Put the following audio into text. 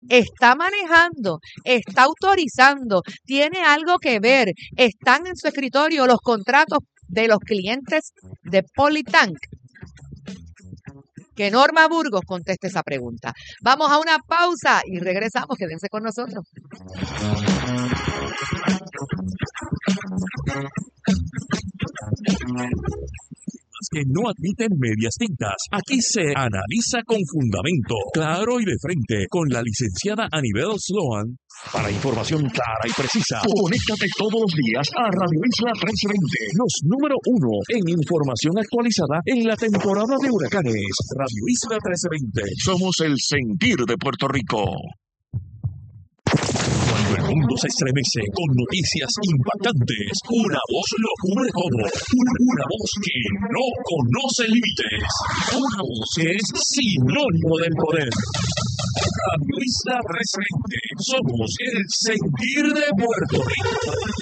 está manejando, está autorizando, tiene algo que ver, están en su escritorio los contratos de los clientes de Polytank. Que Norma Burgos conteste esa pregunta. Vamos a una pausa y regresamos. Quédense con nosotros. Que no admiten medias tintas. Aquí se analiza con fundamento, claro y de frente, con la licenciada Anibel Sloan. Para información clara y precisa, conéctate todos los días a Radio Isla 1320, los número 1 en información actualizada en la temporada de huracanes. Radio Isla 1320, somos el sentir de Puerto Rico. Cuando el mundo se estremece con noticias impactantes, una voz lo cubre todo. Una voz que no conoce límites. Una voz que es sinónimo del poder. Radio Isla 1320. Somos el sentir de Puerto Rico.